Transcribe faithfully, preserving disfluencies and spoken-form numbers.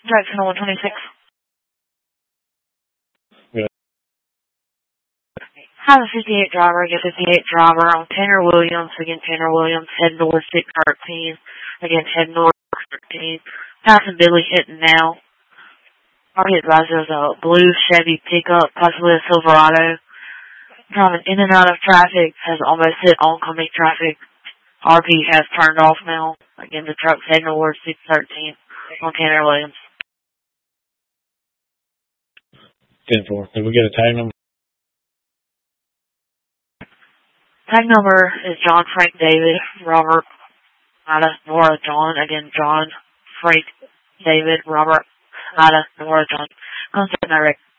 Jackson one twenty-six. Good. Have a fifty-eight driver, get fifty-eight driver on Tanner Williams. Again, Tanner Williams, head north six thirteen. Again, head north six thirteen. Passing Billy hitting now. Target advisor is a blue Chevy pickup, possibly a Silverado. Driving in and out of traffic, has almost hit oncoming traffic. R P has turned off now. Again, the truck's heading towards six thirteen on Tanner Williams. ten four. Did we get a tag number? Tag number is John Frank David, Robert, Ida, Nora John. Again, John Frank David, Robert, Ida, Nora John. Contact direct.